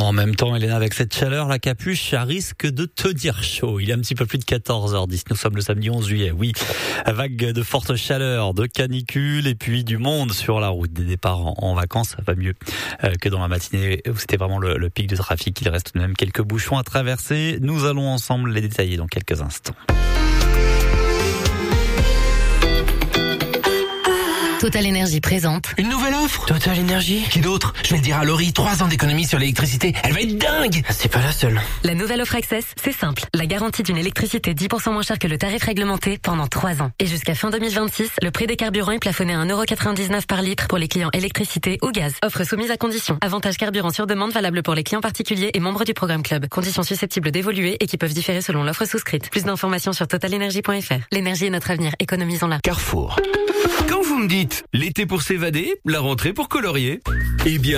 En même temps, Elena, avec cette chaleur, la capuche risque de te dire chaud. Il est un petit peu plus de 14h10. Nous sommes le samedi 11 juillet. Oui, vague de forte chaleur, de canicule et puis du monde sur la route. Des départs en vacances, ça va mieux que dans la matinée où c'était vraiment le pic de trafic. Il reste tout de même quelques bouchons à traverser. Nous allons ensemble les détailler dans quelques instants. Total Énergie présente. Une nouvelle offre Total Énergie. Qui d'autre? Je vais le dire à Laurie, 3 ans d'économie sur l'électricité. Elle va être dingue. C'est pas la seule. La nouvelle offre Access, c'est simple. La garantie d'une électricité 10% moins chère que le tarif réglementé pendant 3 ans. Et jusqu'à fin 2026, le prix des carburants est plafonné à 1,99€ par litre pour les clients électricité ou gaz. Offre soumise à conditions. Avantage carburant sur demande valable pour les clients particuliers et membres du programme Club. Conditions susceptibles d'évoluer et qui peuvent différer selon l'offre souscrite. Plus d'informations sur totalenergie.fr. L'énergie est notre avenir, économisons-la. Carrefour. Quand vous me dites l'été pour s'évader, la rentrée pour colorier, eh bien